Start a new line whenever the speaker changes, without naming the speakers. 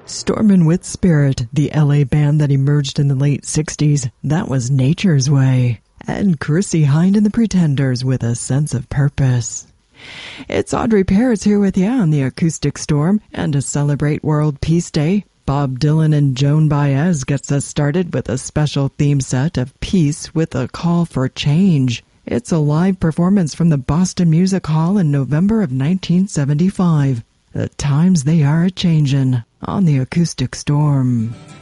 Stormin' with Spirit, the LA band that emerged in the late 60s, that was Nature's Way. And Chrissie Hynde and the Pretenders with A Sense of Purpose. It's Audrey Paris here with you on the Acoustic Storm, and to celebrate World Peace Day, Bob Dylan and Joan Baez gets us started with a special theme set of peace with a call for change. It's a live performance from the Boston Music Hall in November of 1975. The times they are a-changin' on the Acoustic Storm.